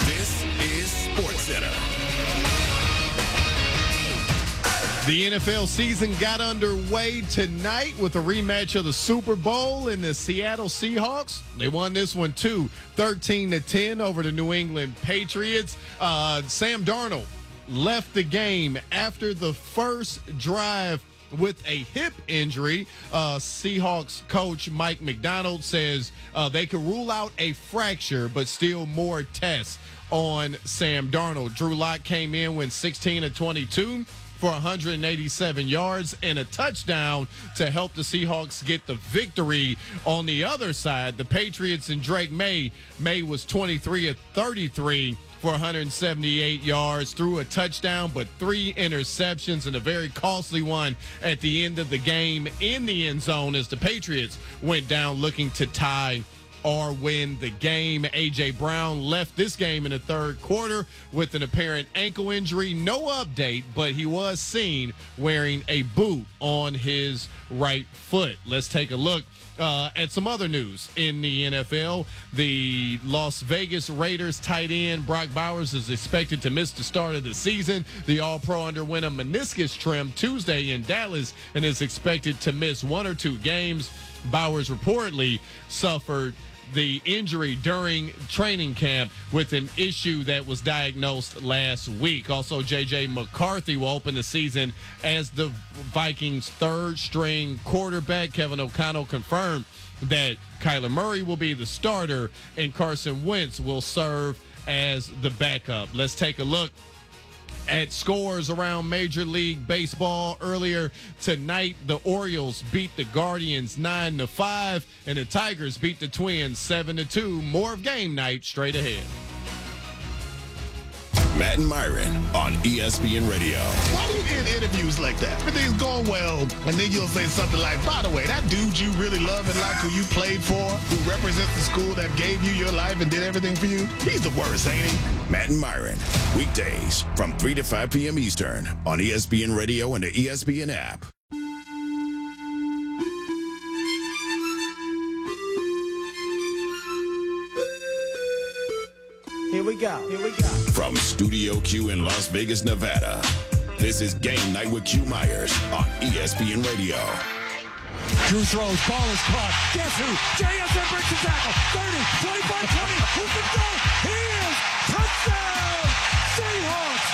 This is SportsCenter. The NFL season got underway tonight with a rematch of the Super Bowl in the Seattle Seahawks. They won this one too, 13-10 over the New England Patriots. Sam Darnold left the game after the first drive with a hip injury. Seahawks coach Mike Macdonald says they could rule out a fracture, but still more tests on Sam Darnold. Drew Lock came in, went 16 of 22 for 187 yards and a touchdown to help the Seahawks get the victory. On the other side, the Patriots and Drake May was 23 of 33 for 178 yards, threw a touchdown, but 3 interceptions and a very costly one at the end of the game in the end zone as the Patriots went down looking to tie or win the game. A.J. Brown left this game in the third quarter with an apparent ankle injury. No update, but he was seen wearing a boot on his right foot. Let's take a look at some other news in the NFL. The Las Vegas Raiders tight end Brock Bowers is expected to miss the start of the season. The All-Pro underwent a meniscus trim Tuesday in Dallas and is expected to miss 1 or 2 games. Bowers reportedly suffered the injury during training camp with an issue that was diagnosed last week. Also, J.J. McCarthy will open the season as the Vikings' third-string quarterback. Kevin O'Connell confirmed that Kyler Murray will be the starter and Carson Wentz will serve as the backup. Let's take a look at scores around Major League Baseball. Earlier tonight, the Orioles beat the Guardians 9-5, and the Tigers beat the Twins 7-2. More of game night straight ahead. Matt and Myron on ESPN Radio. Why do you end interviews like that? Everything's going well, and then you'll say something like, by the way, that dude you really love and like who you played for, who represents the school that gave you your life and did everything for you, he's the worst, ain't he? Matt and Myron, weekdays from 3 to 5 p.m. Eastern on ESPN Radio and the ESPN app. Here we go. From Studio Q in Las Vegas, Nevada, this is Game Night with Q Myers on ESPN Radio. Drew throws, ball is caught. Guess who? JSN breaks the tackle. 30, 25, 20. Who can go? He is. Touchdown! Seahawks!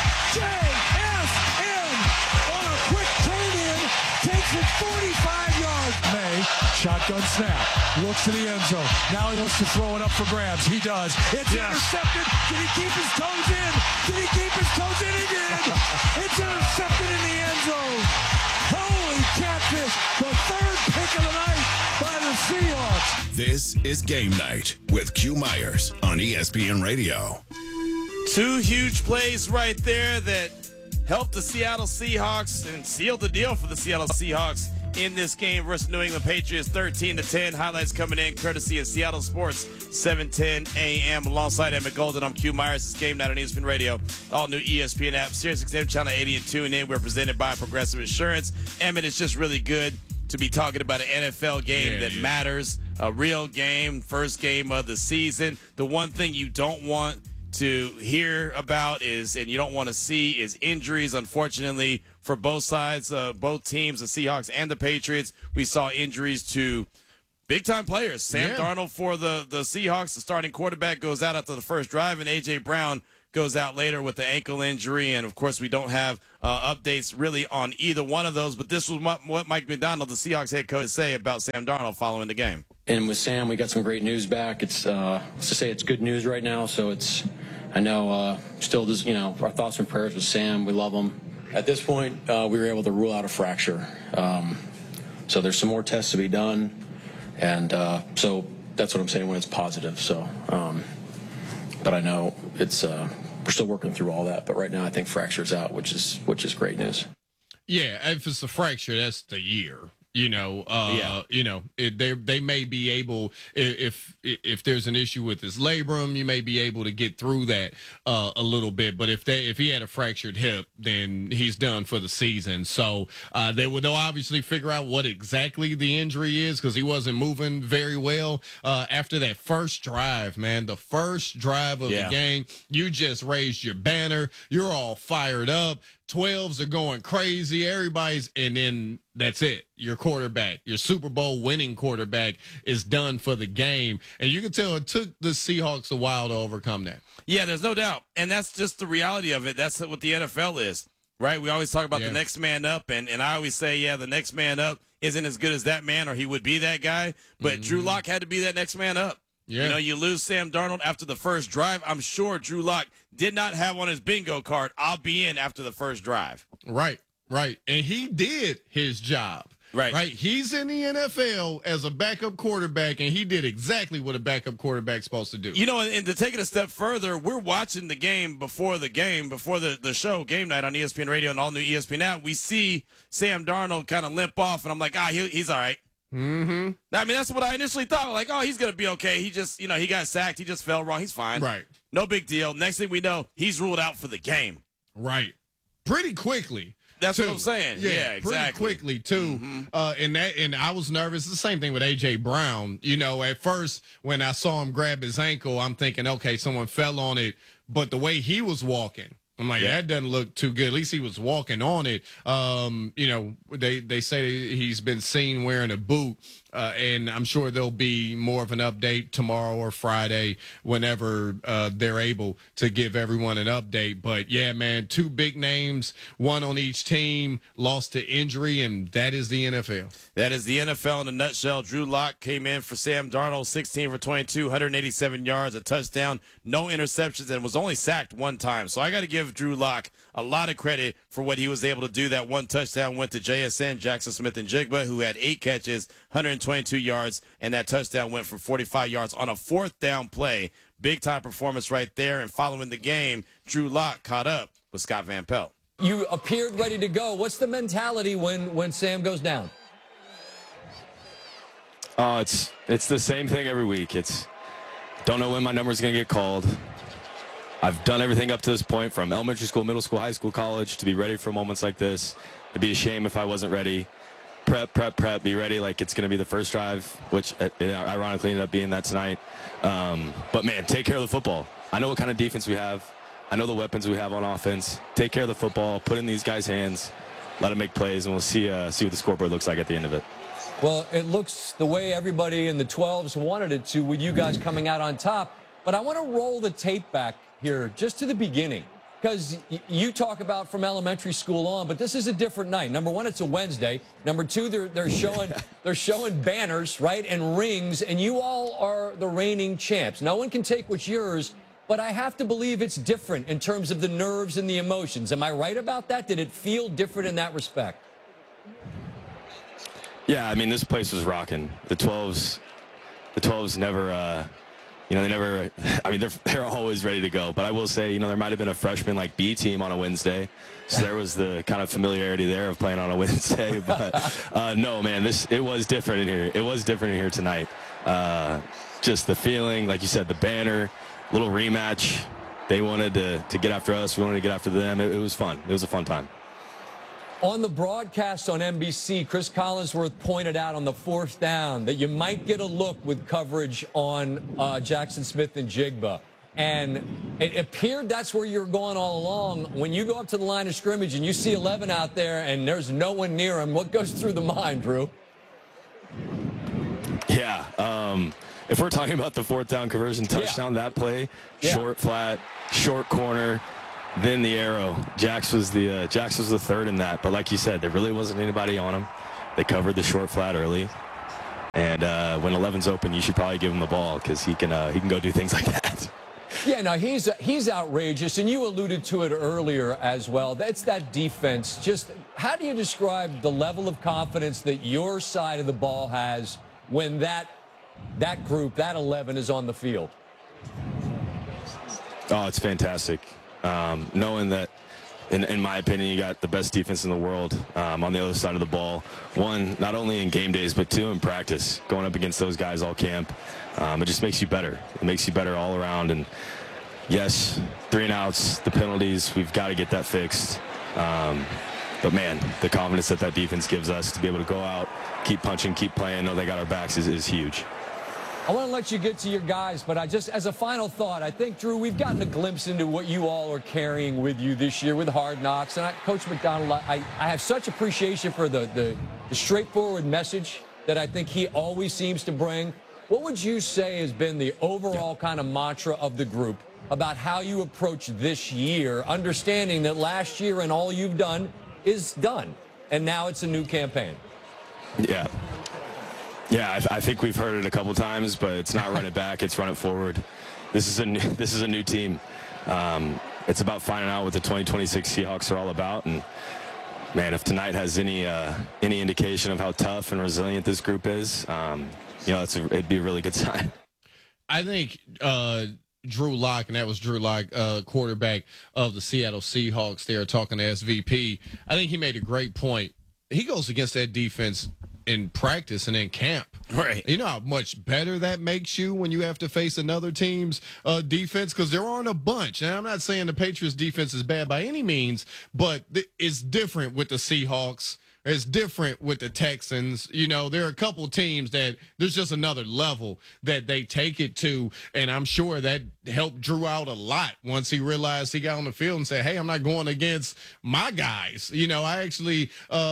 JSN on a quick turn-in. Takes it 45 yards. May, shotgun snap. Looks to the end zone. Now he wants to throw it up for grabs. He does. It's intercepted. Did he keep his toes in? Did he keep his toes in? He did. It's intercepted in the end zone. Holy catfish. The third pick of the night by the Seahawks. This is Game Night with Q Myers on ESPN Radio. 2 huge plays right there that helped the Seattle Seahawks and sealed the deal for the Seattle Seahawks in this game versus New England Patriots, 13-10. Highlights coming in courtesy of Seattle Sports, 7:10 a.m. Alongside Emmett Golden, I'm Q Myers. It's Game Night on ESPN Radio, all new ESPN app, SiriusXM channel 80 and tune in. We're presented by Progressive Insurance. Emmett, it's just really good to be talking about an NFL game that matters, a real game, first game of the season. The one thing you don't want to hear about is, and you don't want to see, is injuries. Unfortunately, for both sides, both teams, the Seahawks and the Patriots, we saw injuries to big-time players. Sam Darnold for the Seahawks, the starting quarterback, goes out after the first drive, and A.J. Brown goes out later with the ankle injury. And, of course, we don't have updates really on either one of those. But this was what Mike Macdonald, the Seahawks head coach, said about Sam Darnold following the game. And with Sam, we got some great news back. It's let's just say it's good news right now. So it's, I know, still, just, our thoughts and prayers with Sam. We love him. At this point, we were able to rule out a fracture. So there's some more tests to be done, and so that's what I'm saying when it's positive. So, but I know it's we're still working through all that. But right now, I think fracture's out, which is great news. Yeah, if it's a fracture, that's the year. They may be able, if there's an issue with his labrum, you may be able to get through that a little bit. But if he had a fractured hip, then he's done for the season. So they'll obviously figure out what exactly the injury is, because he wasn't moving very well after that first drive, man. The first drive of the game, you just raised your banner. You're all fired up. 12s are going crazy. And then that's it. Your quarterback, your Super Bowl winning quarterback, is done for the game. And you can tell it took the Seahawks a while to overcome that. Yeah, there's no doubt. And that's just the reality of it. That's what the NFL is, right? We always talk about the next man up. And I always say, the next man up isn't as good as that man, or he would be that guy. But Drew Lock had to be that next man up. Yeah. You lose Sam Darnold after the first drive. I'm sure Drew Lock did not have on his bingo card, I'll be in after the first drive. Right. And he did his job. Right. He's in the NFL as a backup quarterback, and he did exactly what a backup quarterback's supposed to do. And to take it a step further, we're watching the game before the show, Game Night on ESPN Radio and all new ESPN app. We see Sam Darnold kind of limp off, and I'm like, he's all right. Mm-hmm. I mean, that's what I initially thought. Like, he's going to be okay. He just, he got sacked. He just fell wrong. He's fine. Right. No big deal. Next thing we know, he's ruled out for the game. Right. Pretty quickly. That's what I'm saying. Yeah, exactly. Pretty quickly, too. And I was nervous. The same thing with A.J. Brown. At first, when I saw him grab his ankle, I'm thinking, okay, someone fell on it. But the way he was walking, I'm like, that doesn't look too good. At least he was walking on it. They say he's been seen wearing a boot, and I'm sure there'll be more of an update tomorrow or Friday whenever they're able to give everyone an update. But, yeah, man, two big names, one on each team, lost to injury, and that is the NFL. That is the NFL in a nutshell. Drew Lock came in for Sam Darnold, 16 for 22, 187 yards, a touchdown, no interceptions, and was only sacked one time. So I got to give Drew Lock a lot of credit for what he was able to do. That one touchdown went to JSN, Jackson Smith-Njigba, who had 8 catches, 122 yards, and that touchdown went for 45 yards on a 4th down play. Big-time performance right there. And following the game, Drew Lock caught up with Scott Van Pelt. You appeared ready to go. What's the mentality when Sam goes down? Oh, it's the same thing every week. It's don't know when my number's going to get called. I've done everything up to this point, from elementary school, middle school, high school, college, to be ready for moments like this. It'd be a shame if I wasn't ready. Prep, be ready like it's going to be the first drive, which ironically ended up being that tonight. But, man, take care of the football. I know what kind of defense we have. I know the weapons we have on offense. Take care of the football, put it in these guys' hands, let them make plays, and we'll see what the scoreboard looks like at the end of it. Well, it looks the way everybody in the 12s wanted it to, with you guys coming out on top. But I want to roll the tape back here just to the beginning, because you talk about from elementary school on, but this is a different night. Number one, it's a Wednesday. Number two, they're showing banners, right, and rings, and you all are the reigning champs. No one can take what's yours, but I have to believe it's different in terms of the nerves and the emotions. Am I right about that? Did it feel different in that respect? Yeah, I mean, this place was rocking. The 12s never, they never, I mean, they're always ready to go. But I will say, there might have been a freshman like B team on a Wednesday. So there was the kind of familiarity there of playing on a Wednesday. But no, man, it was different in here. It was different in here tonight. Just the feeling, like you said, the banner, little rematch. They wanted to get after us. We wanted to get after them. It was fun. It was a fun time. On the broadcast on NBC, Chris Collinsworth pointed out on the 4th down that you might get a look with coverage on Jackson Smith-Njigba. And it appeared that's where you're going all along. When you go up to the line of scrimmage and you see 11 out there and there's no one near him, what goes through the mind, Drew? Yeah. If we're talking about the 4th down conversion touchdown, that play, short flat, short corner, then the arrow. Jax was the third in that. But like you said, there really wasn't anybody on him. They covered the short flat early. And when 11's open, you should probably give him the ball, because he can go do things like that. Yeah, no, he's outrageous, and you alluded to it earlier as well. That's that defense. Just how do you describe the level of confidence that your side of the ball has when that group, that 11, is on the field? Oh, it's fantastic. Knowing that in my opinion, you got the best defense in the world on the other side of the ball. One, not only in game days, but two, in practice. Going up against those guys all camp, it just makes you better. It makes you better all around. And yes, 3 and outs, the penalties, we've got to get that fixed. But man, the confidence that defense gives us to be able to go out, keep punching, keep playing, know they got our backs is huge. I want to let you get to your guys, but as a final thought, I think, Drew, we've gotten a glimpse into what you all are carrying with you this year with Hard Knocks. And Coach McDonald, I have such appreciation for the straightforward message that I think he always seems to bring. What would you say has been the overall kind of mantra of the group about how you approach this year, understanding that last year and all you've done is done, and now it's a new campaign? Yeah. Yeah, I think we've heard it a couple times, but it's not run it back, it's run it forward. This is a new team. It's about finding out what the 2026 Seahawks are all about. And, man, if tonight has any indication of how tough and resilient this group is, it'd be a really good sign. I think Drew Lock, and that was Drew Lock, quarterback of the Seattle Seahawks there talking to SVP. I think he made a great point. He goes against that defense in practice and in camp. Right. You know how much better that makes you when you have to face another team's defense, because there aren't a bunch. And I'm not saying the Patriots defense is bad by any means, but it's different with the Seahawks. It's different with the Texans. You know, there are a couple teams that there's just another level that they take it to, and I'm sure that helped Drew out a lot once he realized he got on the field and said, hey, I'm not going against my guys. You know, I actually,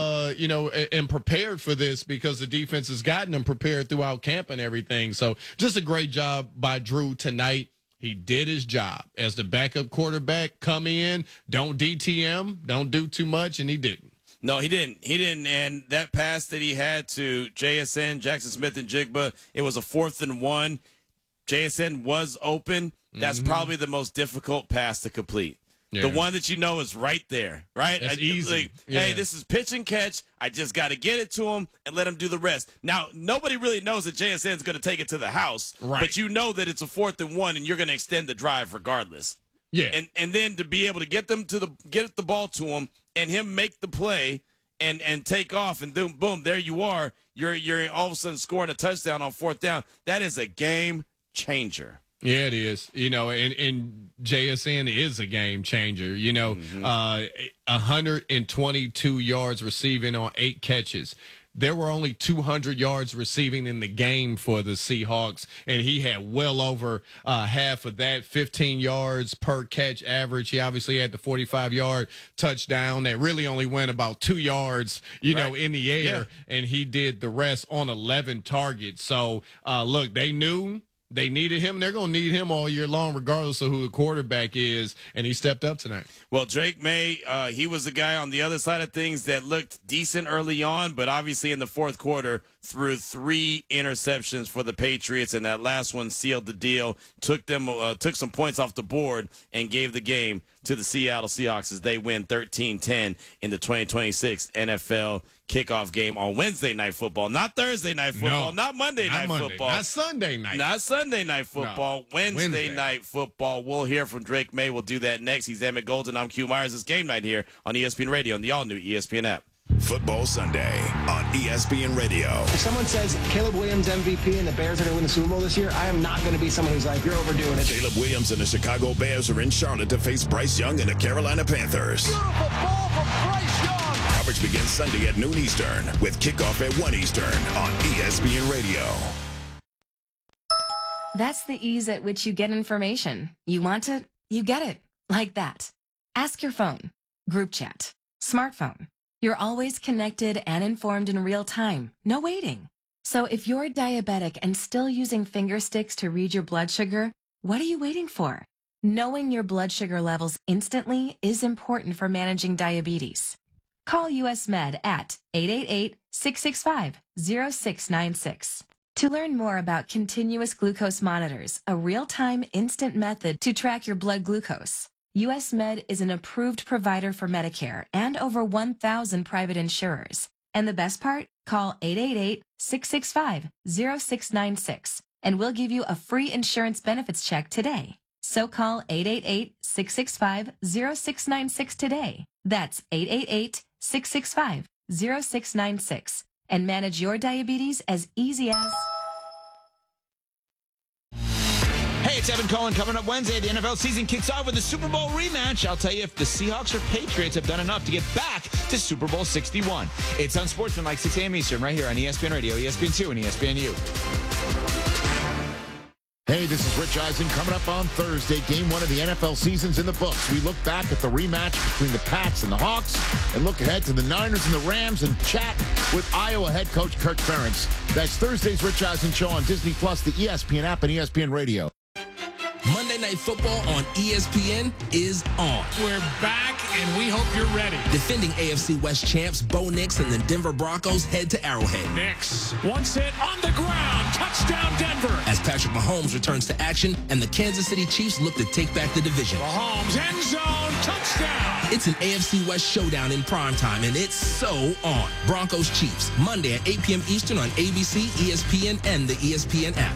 am prepared for this because the defense has gotten him prepared throughout camp and everything. So just a great job by Drew tonight. He did his job as the backup quarterback. Come in, don't DTM, don't do too much, and he didn't. No, he didn't. He didn't. And that pass that he had to JSN, Jackson Smith, and Jigba, it was a 4th and 1. JSN was open. That's probably the most difficult pass to complete. Yeah. The one that you know is right there, right? It's easy. Like, hey, this is pitch and catch. I just got to get it to him and let him do the rest. Now, nobody really knows that JSN is going to take it to the house, right? But you know that it's a 4th and 1, and you're going to extend the drive regardless. Yeah. And then to be able to get the ball to him and him make the play and take off and boom, there you are. You're all of a sudden scoring a touchdown on 4th down. That is a game changer. Yeah, it is. You know, and JSN is a game changer. You know, 122 yards receiving on 8 catches. There were only 200 yards receiving in the game for the Seahawks, and he had well over half of that, 15 yards per catch average. He obviously had the 45-yard touchdown that really only went about 2 yards, in the air, and he did the rest on 11 targets. So, look, they knew they needed him. They're going to need him all year long, regardless of who the quarterback is, and he stepped up tonight. Well, Drake May, he was the guy on the other side of things that looked decent early on, but obviously in the 4th quarter threw 3 interceptions for the Patriots, and that last one sealed the deal, took some points off the board, and gave the game to the Seattle Seahawks as they win 13-10 in the 2026 NFL kickoff game on Wednesday Night Football. Not Thursday Night Football, not Monday Night Football. Not Sunday night. Not Sunday Night Football, no. Wednesday Night Football. We'll hear from Drake May. We'll do that next. He's Emmett Golden. I'm Q Myers. It's Game Night here on ESPN Radio and the all-new ESPN app. Football Sunday on ESPN Radio. If someone says Caleb Williams MVP and the Bears are going to win the Super Bowl this year, I am not going to be someone who's like, you're overdoing it. Caleb Williams and the Chicago Bears are in Charlotte to face Bryce Young and the Carolina Panthers. Beautiful ball from Bryce Young. Coverage begins Sunday at noon Eastern with kickoff at 1 Eastern on ESPN Radio. That's the ease at which you get information. You want it, you get it. Like that. Ask your phone. Group chat. Smartphone. You're always connected and informed in real time. No waiting. So if you're diabetic and still using finger sticks to read your blood sugar, what are you waiting for? Knowing your blood sugar levels instantly is important for managing diabetes. Call US Med at 888-665-0696. To learn more about continuous glucose monitors, a real-time instant method to track your blood glucose. US Med is an approved provider for Medicare and over 1,000 private insurers. And the best part? Call 888-665-0696 and we'll give you a free insurance benefits check today. So call 888-665-0696 today. That's 888-665-0696. And manage your diabetes as easy as... Hey, it's Evan Cohen. Coming up Wednesday, the NFL season kicks off with the Super Bowl rematch. I'll tell you if the Seahawks or Patriots have done enough to get back to Super Bowl 61. It's Unsportsmanlike, 6 a.m. Eastern, right here on ESPN Radio, ESPN2, and ESPNU. Hey, this is Rich Eisen. Coming up on Thursday, game 1 of the NFL season's in the books. We look back at the rematch between the Pats and the Hawks and look ahead to the Niners and the Rams and chat with Iowa head coach Kirk Ferentz. That's Thursday's Rich Eisen Show on Disney+, the ESPN app, and ESPN Radio. Monday Night Football on ESPN is on. We're back, and we hope you're ready. Defending AFC West champs Bo Nix and the Denver Broncos head to Arrowhead. Nix, once hit on the ground, touchdown Denver. As Patrick Mahomes returns to action and the Kansas City Chiefs look to take back the division. Mahomes, end zone, touchdown. It's an AFC West showdown in primetime, and it's so on. Broncos Chiefs, Monday at 8 p.m. Eastern on ABC, ESPN, and the ESPN app.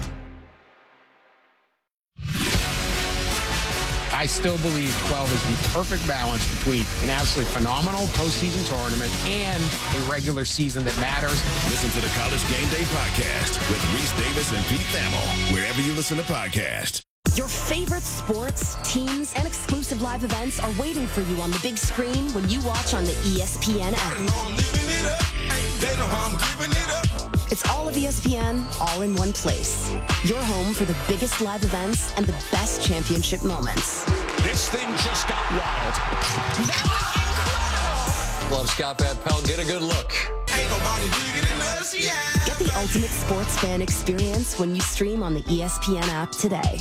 I still believe 12 is the perfect balance between an absolutely phenomenal postseason tournament and a regular season that matters. Listen to the College Game Day podcast with Reese Davis and Pete Thamel, wherever you listen to podcasts. Your favorite sports, teams, and exclusive live events are waiting for you on the big screen when you watch on the ESPN app. It's all of ESPN, all in one place. Your home for the biggest live events and the best championship moments. This thing just got wild. That was incredible! Love Scott Van Pelt. Get a good look. Ain't nobody bigger than us, yeah. Get the ultimate sports fan experience when you stream on the ESPN app today.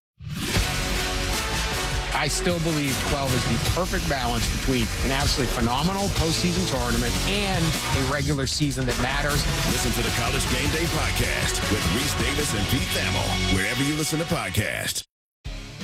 I still believe 12 is the perfect balance between an absolutely phenomenal postseason tournament and a regular season that matters. Listen to the College Game Day podcast with Reese Davis and Pete Thamel, wherever you listen to podcasts.